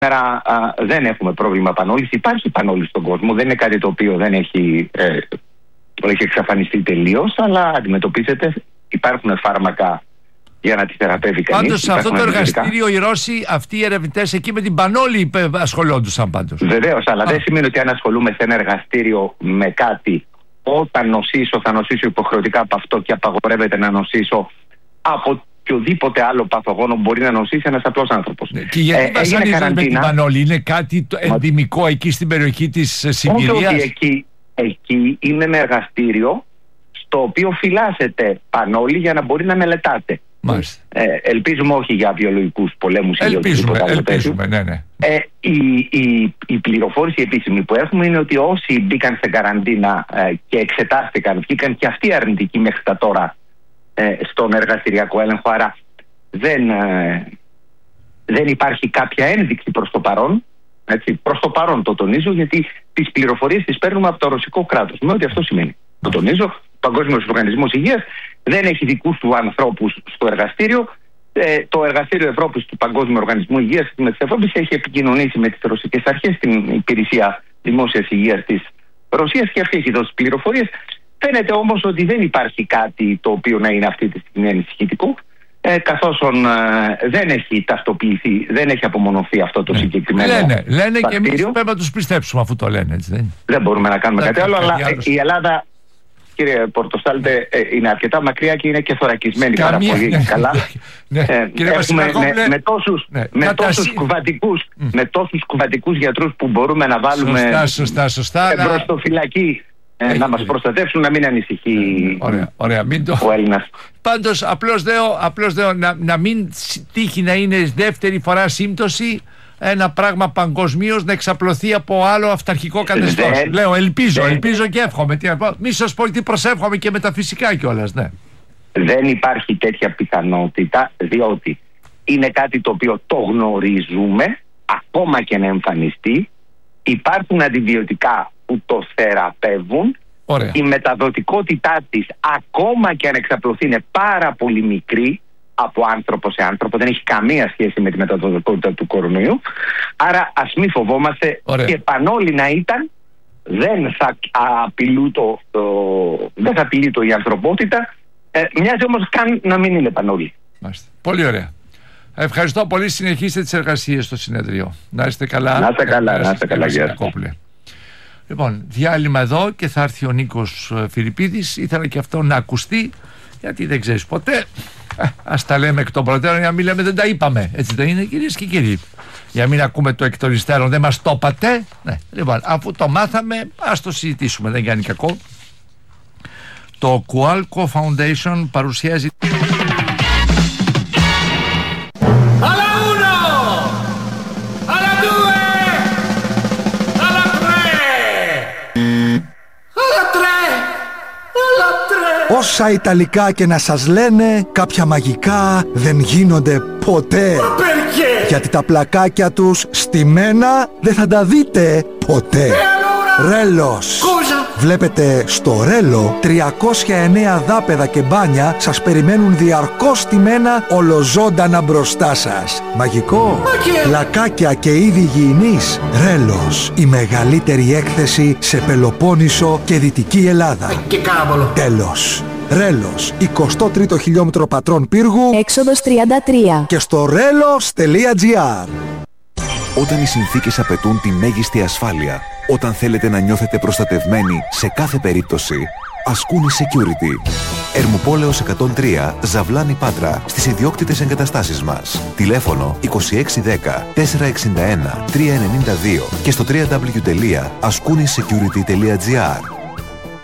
Σήμερα δεν έχουμε πρόβλημα πανόλης. Υπάρχει πανόλης στον κόσμο. Δεν είναι κάτι το οποίο δεν έχει εξαφανιστεί τελείως, αλλά αντιμετωπίζεται. Υπάρχουν φάρμακα για να τη θεραπεύει κανείς. Πάντως σε αυτό το εργαστήριο οι Ρώσοι, αυτοί οι ερευνητές εκεί με την πανόλη ασχολούντουσαν πάντως. Βεβαίως, αλλά δεν σημαίνει ότι αν ασχολούμαι σε ένα εργαστήριο με κάτι, όταν νοσήσω θα νοσήσω υποχρεωτικά από αυτό και απαγορεύεται να νοσήσω από οποιοδήποτε άλλο παθογόνο μπορεί να νοσήσει ένας απλός άνθρωπος. Και γιατί βασανίζονται με την πανόλη? Είναι κάτι ενδυμικό εκεί στην περιοχή της Σιμπηρίας? Όχι, εκεί είναι ένα εργαστήριο στο οποίο φυλάσσεται πανόλη για να μπορεί να μελετάτε. Ελπίζουμε όχι για βιολογικούς πολέμους ή ελπίζουμε, ναι. Η πληροφόρηση επίσημη που έχουμε είναι ότι όσοι μπήκαν σε καραντίνα και εξετάστηκαν, βγήκαν και αυτοί αρνητικοί μέχρι τα τώρα στον εργαστηριακό έλεγχο. Άρα δεν υπάρχει κάποια ένδειξη προς το παρόν. Προς το παρόν το τονίζω, γιατί τις πληροφορίες τις παίρνουμε από το ρωσικό κράτος, με ό,τι αυτό σημαίνει. Το τονίζω, ο Παγκόσμιος Οργανισμός Υγείας δεν έχει δικούς του ανθρώπους στο εργαστήριο. Το Εργαστήριο Ευρώπης του Παγκόσμιου Οργανισμού Υγείας της Ευρώπης έχει επικοινωνήσει με τις ρωσικές αρχές, την Υπηρεσία Δημόσιας Υγείας της Ρωσίας, και αυτή έχει δώσει πληροφορίες. Φαίνεται όμως ότι δεν υπάρχει κάτι το οποίο να είναι αυτή τη στιγμή ανησυχητικό, καθώς δεν έχει ταυτοποιηθεί, δεν έχει απομονωθεί αυτό το συγκεκριμένο λένε και εμείς πρέπει να τους πιστέψουμε αφού το λένε, έτσι δεν μπορούμε να κάνουμε κάτι άλλο, αλλά η Ελλάδα, κύριε Πορτοστάλτε, είναι αρκετά μακριά και είναι και θωρακισμένη πάρα πολύ καλά. Έχουμε με τόσους κουβατικούς γιατρούς που μπορούμε να βάλουμε εμπροστοφυλακή να μας προστατεύσουν, να μην ανησυχεί ο Έλληνας. Πάντως απλώς λέω να μην τύχει να είναι δεύτερη φορά σύμπτωση ένα πράγμα παγκοσμίως να εξαπλωθεί από άλλο αυταρχικό καθεστώς. Λέω, ελπίζω και εύχομαι. Μη σας πω ότι προσεύχομαι και μεταφυσικά κιόλας, ναι. Δεν υπάρχει τέτοια πιθανότητα, διότι είναι κάτι το οποίο το γνωρίζουμε, ακόμα και να εμφανιστεί. Υπάρχουν αντιβιωτικά που το θεραπεύουν. Ωραία. Η μεταδοτικότητά της, ακόμα και αν εξαπλωθεί, είναι πάρα πολύ μικρή από άνθρωπο σε άνθρωπο. Δεν έχει καμία σχέση με τη μεταδοτικότητα του κορονοϊού. Άρα ας μην φοβόμαστε. Ωραία. Και πανόλη να ήταν, δεν θα απειλεί η ανθρωπότητα. Μοιάζει όμως καν να μην είναι πανόλη. Πολύ ωραία. Ευχαριστώ πολύ. Συνεχίστε τις εργασίες στο συνεδρίο. Να είστε καλά. Να είστε καλά. Λοιπόν, διάλειμμα εδώ και θα έρθει ο Νίκος Φιλιππίδης. Ήθελα και αυτό να ακουστεί, γιατί δεν ξέρεις ποτέ. Ας τα λέμε εκ των προτέρων, για να μην λέμε δεν τα είπαμε. Έτσι δεν είναι, κυρίες και κύριοι? Για να μην ακούμε το εκ των υστέρων, δεν μας το είπατε. Ναι. Λοιπόν, αφού το μάθαμε, ας το συζητήσουμε, δεν κάνει κακό. Το Coalco Foundation παρουσιάζει όσα Ιταλικά και να σας λένε, κάποια μαγικά δεν γίνονται ποτέ. Γιατί τα πλακάκια τους στημένα δεν θα τα δείτε ποτέ. Ρέλος. Βλέπετε, στο Ρέλο 309 δάπεδα και μπάνια σας περιμένουν διαρκώς στημένα ολοζώντανα μπροστά σας. Μαγικό. Πλακάκια και είδη υγιεινής. Ρέλος. Η μεγαλύτερη έκθεση σε Πελοπόννησο και Δυτική Ελλάδα. Τέλος. Ρέλος, 23ο χιλιόμετρο Πατρών Πύργου, έξοδος 33, και στο relos.gr. Όταν οι συνθήκες απαιτούν τη μέγιστη ασφάλεια, όταν θέλετε να νιώθετε προστατευμένοι σε κάθε περίπτωση, Ασκούνη Security. Ερμοπόλεως 103, Ζαβλάνη Πάτρα, στις ιδιόκτητες εγκαταστάσεις μας. Τηλέφωνο 2610 461 392 και στο www.askounisecurity.gr.